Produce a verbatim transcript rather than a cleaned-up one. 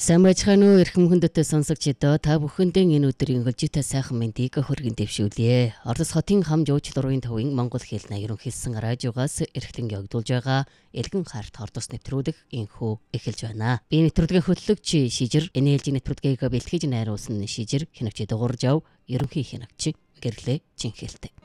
Сайн байцгаана уу эрхэм хүндэт сонсогчдоо та бүхэндээ энэ өдрийн хөлжитэй сайхан мэндийг хүргэн дэвшүүлье. Орос хотын хам жууч дөрвийн төвийн Монгол хэлний ерөнхийлсөн радиогоос эрхлэн явагдуулж байгаа Элгэн харт хордос нэвтрүүлэг инхүү эхэлж байна. Би нэвтрүүлгийн хөтлөгч Шижир эн эл жи нэвтрүүлгийг бэлтгэж найруулсан Шижир хинэгч дуурж ав ерөнхий хинэгч гэрлээ Жинхэлтэй.